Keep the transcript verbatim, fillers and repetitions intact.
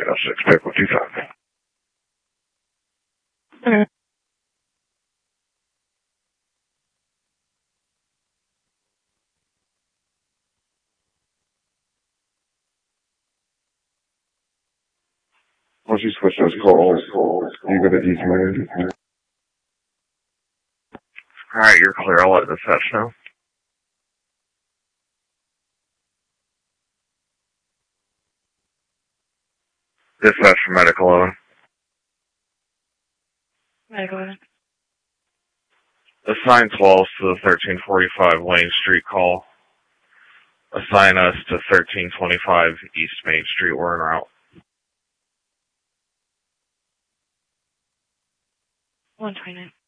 Channel six, pick what you found. Okay. Once you switch those calls, you go to East Main. Alright, you're clear. I'll let dispatch know. Dispatch for Medical eleven. Medical eleven. Assign twelve to the thirteen forty-five Wayne Street call. Assign us to thirteen twenty-five East Main Street. We're en route. one twenty-nine.